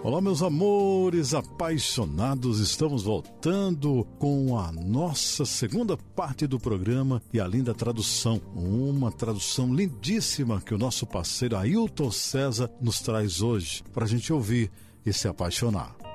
Olá, meus amores apaixonados, estamos voltando com a nossa segunda parte do programa e a linda tradução, uma tradução lindíssima que o nosso parceiro Ailton César nos traz hoje para a gente ouvir e se apaixonar.